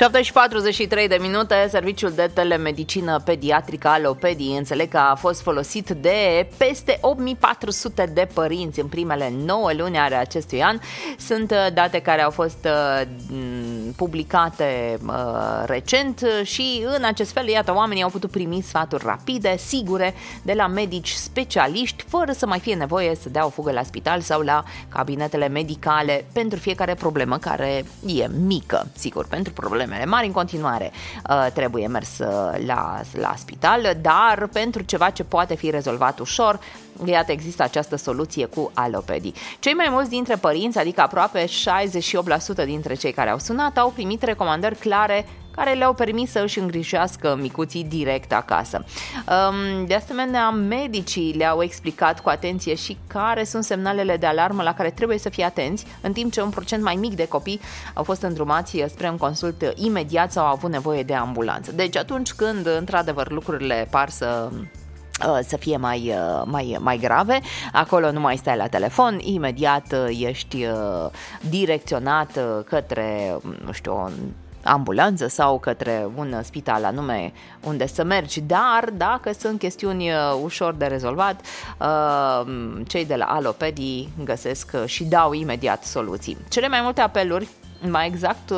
7:43 de minute, serviciul de telemedicină pediatrică Alopedii înțeleg că a fost folosit de peste 8400 de părinți în primele 9 luni ale acestui an. Sunt date care au fost publicate recent și în acest fel, iată, oamenii au putut primi sfaturi rapide, sigure, de la medici specialiști, fără să mai fie nevoie să dea o fugă la spital sau la cabinetele medicale pentru fiecare problemă care e mică. Sigur, pentru problemele mari în continuare trebuie mers la spital, dar pentru ceva ce poate fi rezolvat ușor, iată, există această soluție cu Alopedii. Cei mai mulți dintre părinți, adică aproape 68% dintre cei care au sunat, au primit recomandări clare care le-au permis să își îngrijească micuții direct acasă. De asemenea, medicii le-au explicat cu atenție și care sunt semnalele de alarmă la care trebuie să fie atenți, în timp ce un procent mai mic de copii au fost îndrumați spre un consult imediat sau au avut nevoie de ambulanță. Deci atunci când, într-adevăr, lucrurile par să fie mai grave, acolo nu mai stai la telefon, imediat ești direcționat către, nu știu, o ambulanță sau către un spital anume unde să mergi, dar dacă sunt chestiuni ușor de rezolvat, cei de la Alopedii găsesc și dau imediat soluții. Cele mai multe apeluri, mai exact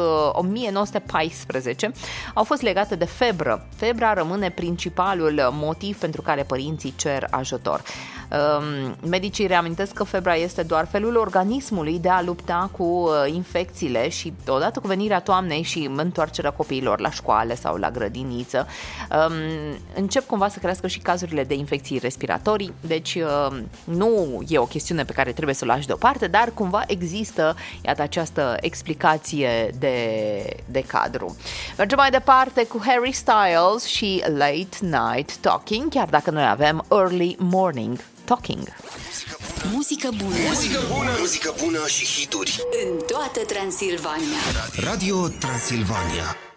1914, au fost legate de febră. Febra rămâne principalul motiv pentru care părinții cer ajutor. Medicii reamintesc că febra este doar felul organismului de a lupta cu infecțiile și odată cu venirea toamnei și întoarcerea copiilor la școală sau la grădiniță, încep cumva să crească și cazurile de infecții respiratorii, deci nu e o chestiune pe care trebuie să o lași deoparte, dar cumva există, iată, această explicație de cadru. Mergem mai departe cu Harry Styles și Late Night Talking, chiar dacă noi avem Early Morning Talking. Muzică bună. Muzică bună. Muzică bună și hituri. În toată Transilvania. Radio Transilvania.